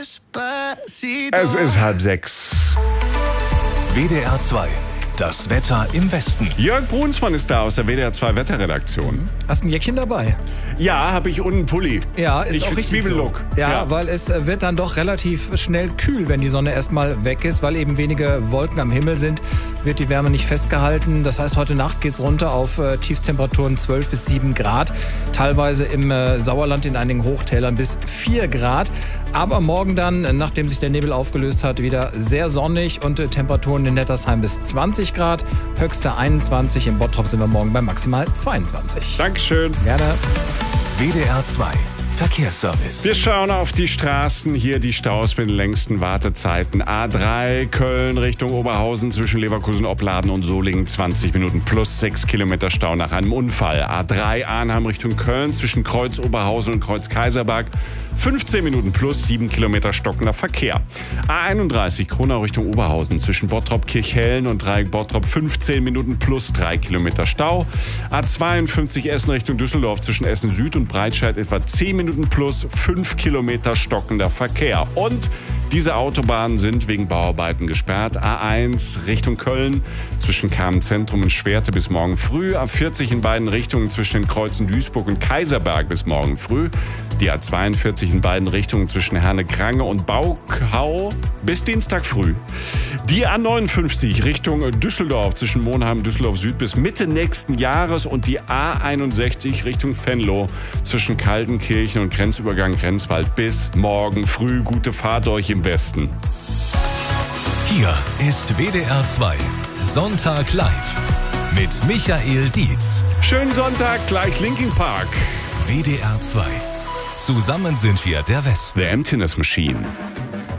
Es ist 5:30. WDR 2. Das Wetter im Westen. Jörg Brunsmann ist da aus der WDR 2 Wetterredaktion. Hast ein Jäckchen dabei? Ja, habe ich unten einen Pulli. Ja, ist ich auch richtig Zwiebellook. so. Ja, weil es wird dann doch relativ schnell kühl, wenn die Sonne erstmal weg ist, weil eben wenige Wolken am Himmel sind, wird die Wärme nicht festgehalten. Das heißt, heute Nacht geht's runter auf Tiefstemperaturen 12 bis 7 Grad. Teilweise im Sauerland in einigen Hochtälern bis 4 Grad. Aber morgen dann, nachdem sich der Nebel aufgelöst hat, wieder sehr sonnig und Temperaturen in Nettersheim bis 20 Grad. Höchste 21. In Bottrop sind wir morgen bei maximal 22. Dankeschön. Gerne. WDR 2. Verkehrsservice. Wir schauen auf die Straßen. Hier die Staus mit den längsten Wartezeiten. A3 Köln Richtung Oberhausen zwischen Leverkusen, Opladen und Solingen 20 Minuten plus 6 Kilometer Stau nach einem Unfall. A3 Arnhem Richtung Köln zwischen Kreuz Oberhausen und Kreuz Kaiserberg 15 Minuten plus 7 Kilometer stockender Verkehr. A31 Kronau Richtung Oberhausen zwischen Bottrop Kirchhellen und Dreieck Bottrop 15 Minuten plus 3 Kilometer Stau. A52 Essen Richtung Düsseldorf zwischen Essen Süd und Breitscheid etwa 10 Minuten plus 5 Kilometer stockender Verkehr. Und diese Autobahnen sind wegen Bauarbeiten gesperrt. A1 Richtung Köln zwischen Kärnten-Zentrum und Schwerte bis morgen früh. A40 in beiden Richtungen zwischen den Kreuzen Duisburg und Kaiserberg bis morgen früh. Die A42 in beiden Richtungen zwischen Herne-Krange und Bauchau bis Dienstag früh. Die A59 Richtung Düsseldorf zwischen Monheim und Düsseldorf Süd bis Mitte nächsten Jahres und die A61 Richtung Venlo zwischen Kaltenkirchen und Grenzübergang Grenzwald bis morgen früh. Gute Fahrt euch im Westen. Hier ist WDR 2. Sonntag live. Mit Michael Dietz. Schönen Sonntag, gleich Linkin Park. WDR 2. Zusammen sind wir der Westen. The Emptiness Machine.